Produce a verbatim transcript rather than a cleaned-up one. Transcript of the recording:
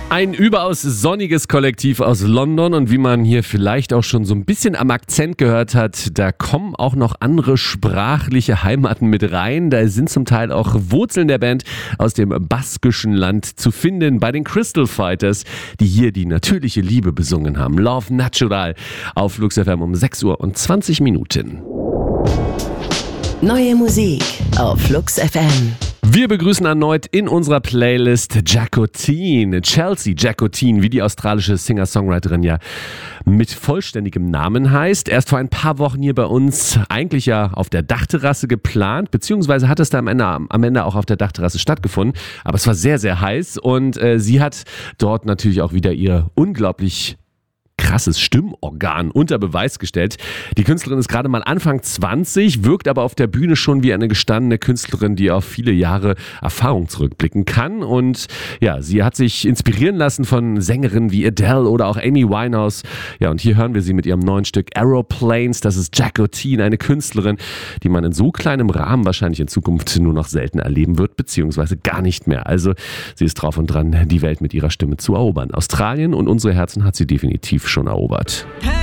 Ein überaus sonniges Kollektiv aus London und wie man hier vielleicht auch schon so ein bisschen am Akzent gehört hat, da kommen auch noch andere sprachliche Heimaten mit rein. Da sind zum Teil auch Wurzeln der Band aus dem baskischen Land zu finden bei den Crystal Fighters, die hier die natürliche Liebe besungen haben. Love Natural auf Flux F M um sechs Uhr und zwanzig Minuten. Neue Musik auf Flux F M. Wir begrüßen erneut in unserer Playlist Jacotine, Chelsea Jacotine, wie die australische Singer-Songwriterin ja mit vollständigem Namen heißt. Erst vor ein paar Wochen hier bei uns eigentlich ja auf der Dachterrasse geplant, beziehungsweise hat es da am Ende, am Ende auch auf der Dachterrasse stattgefunden. Aber es war sehr, sehr heiß und äh, sie hat dort natürlich auch wieder ihr unglaublich krasses Stimmorgan unter Beweis gestellt. Die Künstlerin ist gerade mal Anfang zwanzig, wirkt aber auf der Bühne schon wie eine gestandene Künstlerin, die auf viele Jahre Erfahrung zurückblicken kann. Und ja, sie hat sich inspirieren lassen von Sängerinnen wie Adele oder auch Amy Winehouse. Ja, und hier hören wir sie mit ihrem neuen Stück Aeroplanes. Das ist Jacotine, eine Künstlerin, die man in so kleinem Rahmen wahrscheinlich in Zukunft nur noch selten erleben wird, beziehungsweise gar nicht mehr. Also sie ist drauf und dran, die Welt mit ihrer Stimme zu erobern. Australien und unsere Herzen hat sie definitiv schon erobert.